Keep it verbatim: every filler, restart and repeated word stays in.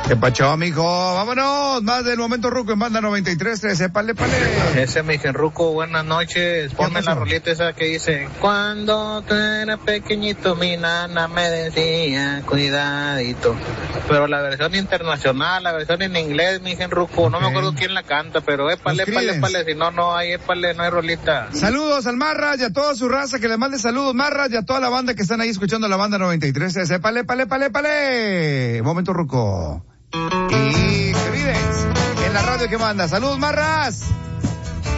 ¿Qué pacho, mijo? Vámonos, más del momento ruco en banda noventa y tres tres, épale, pale. Ese mi Ruco, buenas noches. Ponme la rolita esa que dice: cuando tú eras pequeñito, mi nana me decía, cuidadito. Pero la versión internacional, la versión en inglés, mi Ruco, okay. No me acuerdo quién la canta, pero épale, épale, épale, si no, no hay épale, no hay rolita. Saludos al Marras y a toda su raza, que les mande saludos, Marras, y a toda la banda que están ahí escuchando la banda noventa y tres tres, épale, épale, épale, épale. Momento ruco. Y te vives en la radio que manda. Saludos, Marras.